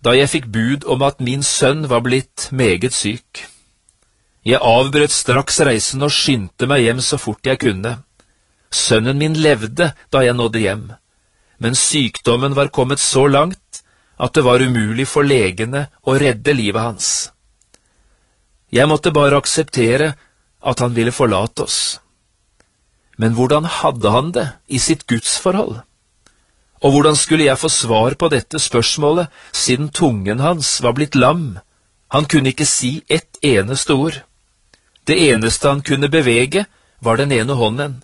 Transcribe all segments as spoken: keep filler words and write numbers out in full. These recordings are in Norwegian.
da jeg fikk bud om at min sønn var blitt meget syk. Jeg avbrøt straks reisen og skyndte meg hjem så fort jeg kunne. Sønnen min levde da jeg nådde hjem, men sykdommen var kommet så langt at det var umulig for legene å redde livet hans. Jeg måtte bare akseptere at han ville forlate oss. Men hvordan hadde han det i sitt gudsforhold? Og hvordan skulle jeg få svar på dette spørsmålet, siden tungen hans var blitt lam? Han kunne ikke si ett eneste ord. Det eneste han kunne bevege, var den ene hånden.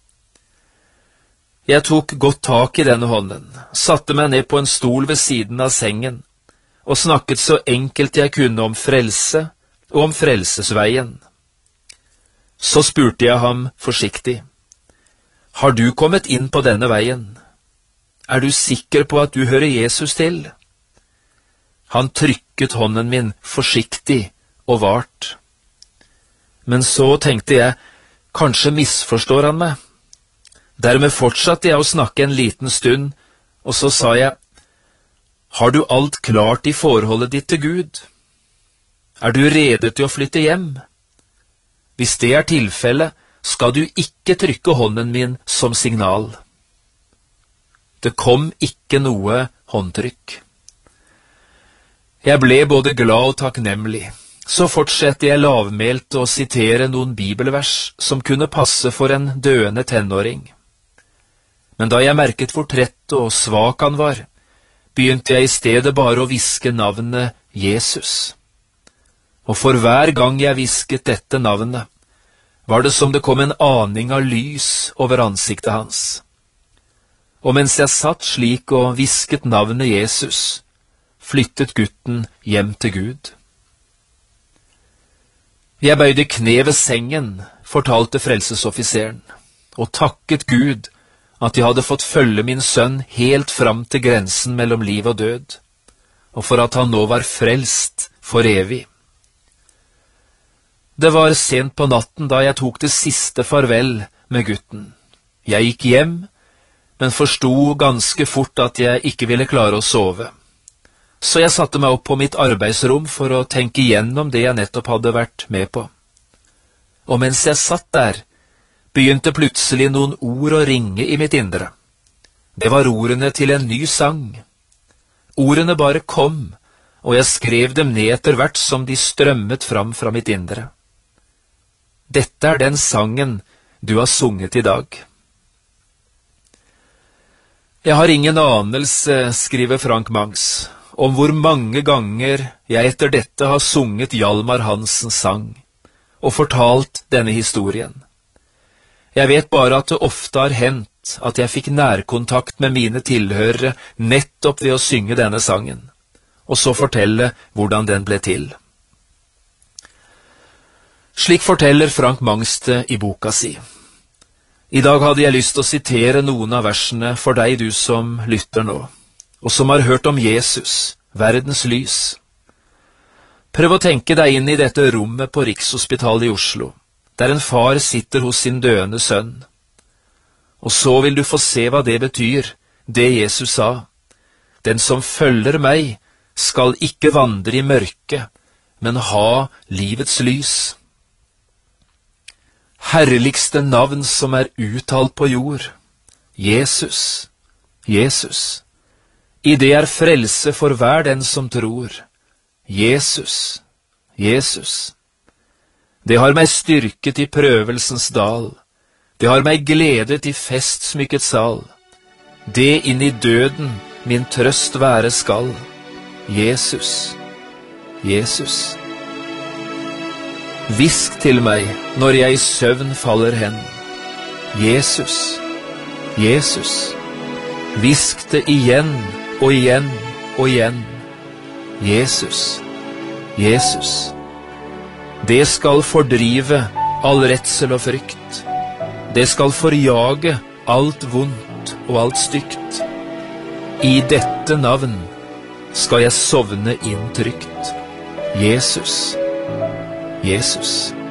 Jeg tok godt tak i denne hånden, satte meg ned på en stol ved siden av sengen, og snakket så enkelt jeg kunne om frelse og om frelsesveien. Så spurte jeg ham forsiktig: «Har du kommet inn på denne veien? Er du sikker på at du hører Jesus til?» Han trykket hånden min forsiktig og vart. Men så tenkte jeg, kanskje misforstår han meg. Dermed fortsatte jeg å snakke en liten stund, og så sa jeg: «Har du alt klart i forholdet ditt til Gud? Er du rede til å flytte hjem? Hvis det er tilfellet, skal du ikke trykke hånden min som signal.» Det kom ikke noe håndtrykk. Jeg ble både glad og takknemlig. Så fortsatte jeg lavmælt å sitere noen bibelvers som kunne passe for en døende tenåring. Men da jeg merket hvor trett og svak han var, begynte jeg i stedet bare å hviske navnet Jesus. Og for hver gang jeg hvisket dette navnet, var det som det kom en aning av lys over ansiktet hans. Og mens jeg satt slik og hvisket navnet Jesus, flyttet gutten hjem til Gud. Jeg bøyde kne ved sengen, fortalte frelsesoffiseren, og takket Gud at jeg hadde fått følge min sønn helt fram til grensen mellom liv og død, og for at han nå var frelst for evig. Det var sent på natten da jeg tok det siste farvel med gutten. Jeg gikk hjem, men forsto ganske fort at jeg ikke ville klare å sove. Så jeg satte meg opp på mitt arbeidsrom for å tenke igjennom det jeg nettopp hadde vært med på. Og mens jeg satt der, begynte plutselig noen ord å ringe i mitt indre. Det var ordene til en ny sang. Ordene bare kom, og jeg skrev dem ned etter hvert som de strømmet fram fra mitt indre. Dette er den sangen du har sunget i dag. Jeg har ingen anelse, skriver Frank Mangs, om hvor mange ganger jeg etter dette har sunget Hjalmar Hansens sang, og fortalt denne historien. Jeg vet bare at det ofte har hendt at jeg fikk nærkontakt med mine tilhørere nettopp ved å synge denne sangen, og så fortelle hvordan den ble til. Slik forteller Frank Mangs det i boka si. I dag hadde jeg lyst til å sitere noen av versene for deg, du som lytter nå, og som har hørt om Jesus, verdens lys. Prøv å tenke deg inn i dette rommet på Rikshospitalet i Oslo, der en far sitter hos sin døende sønn. Og så vil du få se hva det betyr, det Jesus sa: «Den som følger meg, skal ikke vandre i mørke, men ha livets lys.» Herligste navn som er uttalt på jord, Jesus, Jesus. I det er frelse for hver den som tror. Jesus, Jesus. Det har meg styrket i prøvelsens dal. Det har meg gledet i festsmykket sal. Det inn i døden min trøst være skal. Jesus, Jesus. Hvisk til meg når jeg i søvn faller hen. Jesus, Jesus. Hvisk det igjen og igjen og igjen. Jesus, Jesus. Det skal fordrive all redsel og frykt. Det skal forjage alt vondt og alt stygt. I dette navn skal jeg sovne inn trygt. Jesus, Jesus.